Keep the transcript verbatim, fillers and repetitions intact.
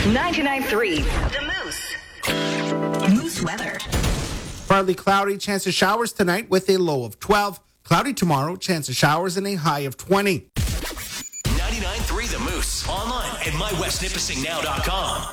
ninety-nine point three The Moose. Moose weather. Partly cloudy, chance of showers tonight with a low of twelve. Cloudy tomorrow, chance of showers and a high of twenty. ninety-nine point three The Moose. Online at my west nipissing now dot com.